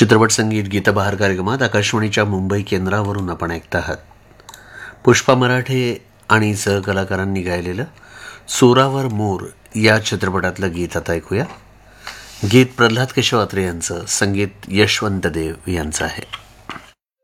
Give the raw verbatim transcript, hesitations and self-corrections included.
चित्रपट संगीत गीतबहार कार्यक्रमात आकाशवाणीच्या मुंबई केंद्रावरून आपण ऐकत आहात. पुष्पा मराठे आणि सहकलाकारांनी गायलेलं सुरावर मोर या चित्रपटातलं गीत आता ऐकूया. गीत प्रल्हाद केशव अत्रे यांचं, संगीत यशवंत देव यांचं आहे.